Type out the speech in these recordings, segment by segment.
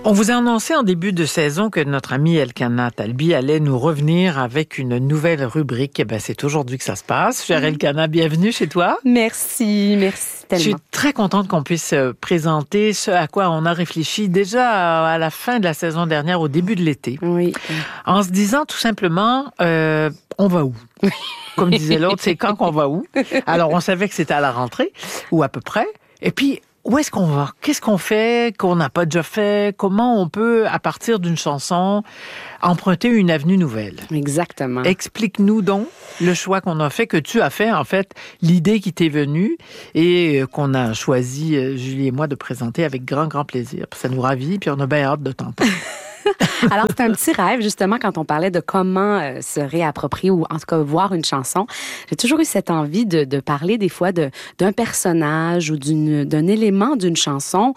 On vous a annoncé en début de saison que notre ami Elkana Talbi allait nous revenir avec une nouvelle rubrique. Eh bien, c'est aujourd'hui que ça se passe. Cher Elkana, bienvenue chez toi. Merci tellement. Je suis très contente qu'on puisse présenter ce à quoi on a réfléchi déjà à la fin de la saison dernière, au début de l'été. Oui. En se disant tout simplement, on va où? Comme disait l'autre, c'est quand qu'on va où? Alors, on savait que c'était à la rentrée, ou à peu près. Et puis, où est-ce qu'on va? Qu'est-ce qu'on fait qu'on n'a pas déjà fait? Comment on peut, à partir d'une chanson, emprunter une avenue nouvelle? Exactement. Explique-nous donc le choix qu'on a fait, que tu as fait, en fait, l'idée qui t'est venue et qu'on a choisi, Julie et moi, de présenter avec grand, grand plaisir. Ça nous ravit, puis on a bien hâte de t'entendre. Alors, c'est un petit rêve, justement, quand on parlait de comment se réapproprier ou, en tout cas, voir une chanson. J'ai toujours eu cette envie de parler, des fois, d'un personnage ou d'un élément d'une chanson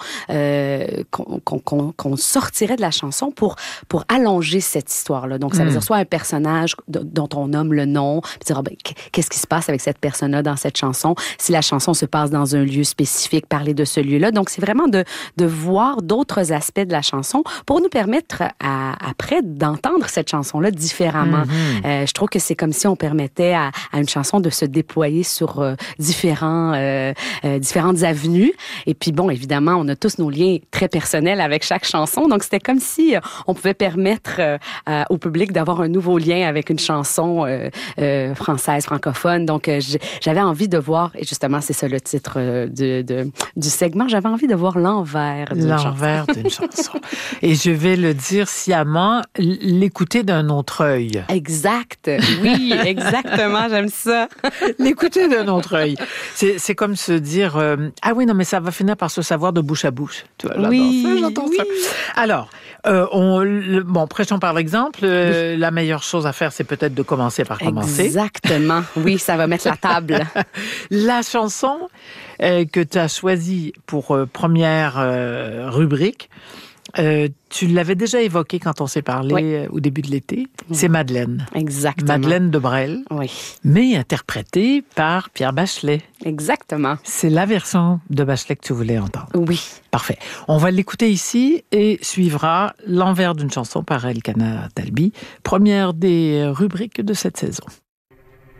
qu'on sortirait de la chanson pour allonger cette histoire-là. Donc, ça veut dire soit un personnage dont on nomme le nom, puis dire, qu'est-ce qui se passe avec cette personne-là dans cette chanson? Si la chanson se passe dans un lieu spécifique, parler de ce lieu-là. Donc, c'est vraiment de voir d'autres aspects de la chanson pour nous permettre après d'entendre cette chanson-là différemment. Je trouve que c'est comme si on permettait à une chanson de se déployer sur différentes avenues. Et puis bon, évidemment, on a tous nos liens très personnels avec chaque chanson. Donc, c'était comme si on pouvait permettre au public d'avoir un nouveau lien avec une chanson française, francophone. Donc, j'avais envie de voir, et justement, c'est ça le titre du segment, j'avais envie de voir l'envers d'une chanson. Et je vais le dire sciemment, l'écouter d'un autre œil. Exact. Oui, exactement. J'aime ça. L'écouter d'un autre œil. C'est comme se dire, ah oui, non, mais ça va finir par se savoir de bouche à bouche. Tu vois, j'entends ça. Alors, prêchons par l'exemple. La meilleure chose à faire, c'est peut-être de commencer par commencer. Exactement. Oui, ça va mettre la table. La chanson que tu as choisie pour première rubrique, tu l'avais déjà évoqué quand on s'est parlé au début de l'été. C'est Madeleine. Exactement. Madeleine de Brel. Oui. Mais interprétée par Pierre Bachelet. Exactement. C'est la version de Bachelet que tu voulais entendre. Oui. Parfait. On va l'écouter ici et suivra l'envers d'une chanson par Elkana Talbi, première des rubriques de cette saison.